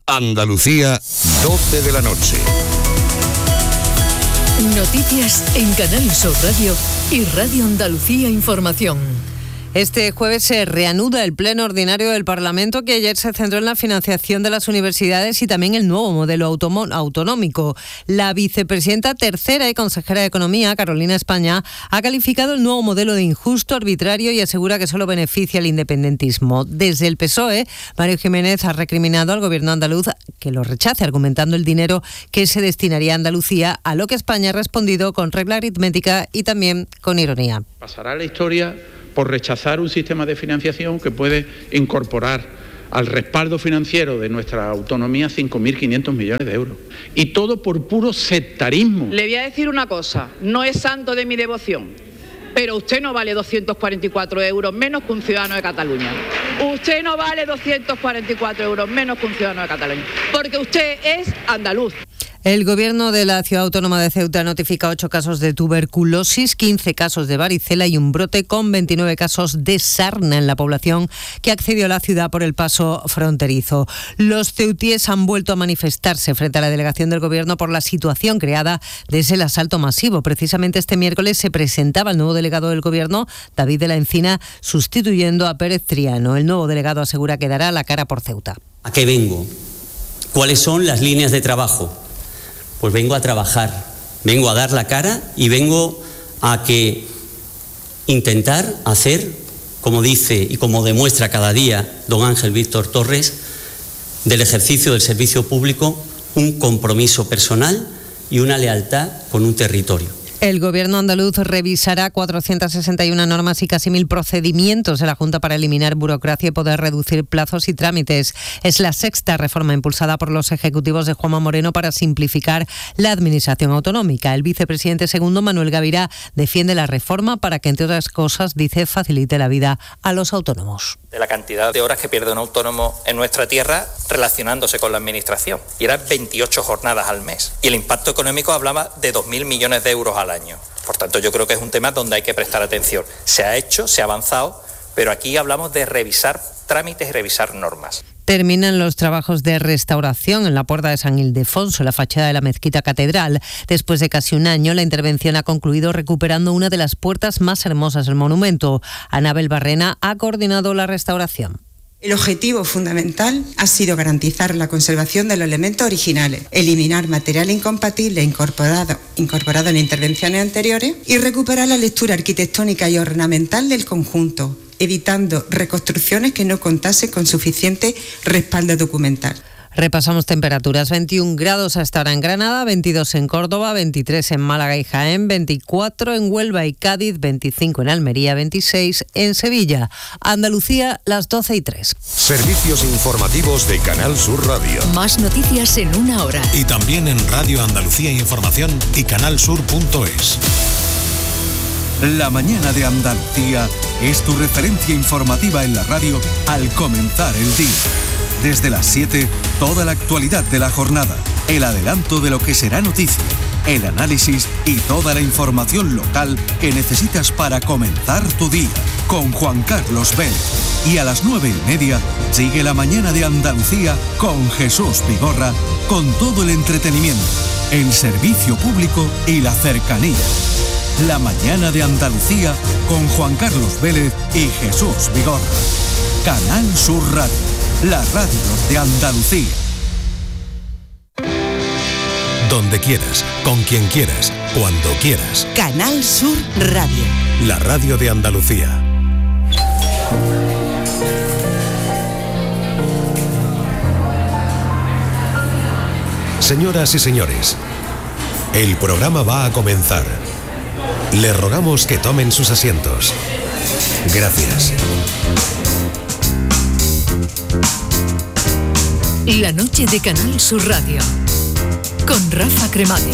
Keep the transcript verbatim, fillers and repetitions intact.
Andalucía, doce de la noche. Noticias en Canal Sur Radio y Radio Andalucía Información. Este jueves se reanuda el pleno ordinario del Parlamento, que ayer se centró en la financiación de las universidades y también el nuevo modelo automo- autonómico. La vicepresidenta tercera y consejera de Economía, Carolina España, ha calificado el nuevo modelo de injusto, arbitrario y asegura que solo beneficia al independentismo. Desde el P S O E, Mario Jiménez ha recriminado al gobierno andaluz que lo rechace, argumentando el dinero que se destinaría a Andalucía, a lo que España ha respondido con regla aritmética y también con ironía. Pasará la historia por rechazar un sistema de financiación que puede incorporar al respaldo financiero de nuestra autonomía cinco mil quinientos millones de euros. Y todo por puro sectarismo. Le voy a decir una cosa, no es santo de mi devoción, pero usted no vale doscientos cuarenta y cuatro euros menos que un ciudadano de Cataluña. Usted no vale doscientos cuarenta y cuatro euros menos que un ciudadano de Cataluña, porque usted es andaluz. El gobierno de la ciudad autónoma de Ceuta notifica ocho casos de tuberculosis, quince casos de varicela y un brote con veintinueve casos de sarna en la población que accedió a la ciudad por el paso fronterizo. Los ceutíes han vuelto a manifestarse frente a la delegación del gobierno por la situación creada desde el asalto masivo. Precisamente este miércoles se presentaba el nuevo delegado del gobierno, David de la Encina, sustituyendo a Pérez Triano. El nuevo delegado asegura que dará la cara por Ceuta. ¿A qué vengo? ¿Cuáles son las líneas de trabajo? Pues vengo a trabajar, vengo a dar la cara y vengo a que intentar hacer, como dice y como demuestra cada día don Ángel Víctor Torres, del ejercicio del servicio público un compromiso personal y una lealtad con un territorio. El gobierno andaluz revisará cuatrocientas sesenta y una normas y casi mil procedimientos de la Junta para eliminar burocracia y poder reducir plazos y trámites. Es la sexta reforma impulsada por los ejecutivos de Juanma Moreno para simplificar la administración autonómica. El vicepresidente segundo, Manuel Gavirá, defiende la reforma para que, entre otras cosas, dice, facilite la vida a los autónomos. De la cantidad de horas que pierde un autónomo en nuestra tierra relacionándose con la administración. Y eran veintiocho jornadas al mes. Y el impacto económico hablaba de dos mil millones de euros al año. Por tanto, yo creo que es un tema donde hay que prestar atención. Se ha hecho, se ha avanzado, pero aquí hablamos de revisar trámites y revisar normas. Terminan los trabajos de restauración en la puerta de San Ildefonso, la fachada de la mezquita catedral. Después de casi un año, la intervención ha concluido recuperando una de las puertas más hermosas del monumento. Anabel Barrena ha coordinado la restauración. El objetivo fundamental ha sido garantizar la conservación de los elementos originales, eliminar material incompatible incorporado, incorporado en intervenciones anteriores y recuperar la lectura arquitectónica y ornamental del conjunto, evitando reconstrucciones que no contasen con suficiente respaldo documental. Repasamos temperaturas: veintiún grados hasta ahora en Granada, veintidós en Córdoba, veintitrés en Málaga y Jaén, veinticuatro en Huelva y Cádiz, veinticinco en Almería, veintiséis en Sevilla. Andalucía, las doce y tres. Servicios informativos de Canal Sur Radio. Más noticias en una hora. Y también en Radio Andalucía Información y canalsur punto es. La mañana de Andalucía es tu referencia informativa en la radio al comenzar el día. Desde las siete, toda la actualidad de la jornada, el adelanto de lo que será noticia, el análisis y toda la información local que necesitas para comenzar tu día, con Juan Carlos Vélez. Y a las nueve y media, sigue la mañana de Andalucía con Jesús Vigorra, con todo el entretenimiento, el servicio público y la cercanía. La mañana de Andalucía con Juan Carlos Vélez y Jesús Vigorra. Canal Sur Radio, la radio de Andalucía. Donde quieras, con quien quieras, cuando quieras. Canal Sur Radio. La radio de Andalucía. Señoras y señores, el programa va a comenzar. Les rogamos que tomen sus asientos. Gracias. La noche de Canal Sur Radio con Rafa Cremades.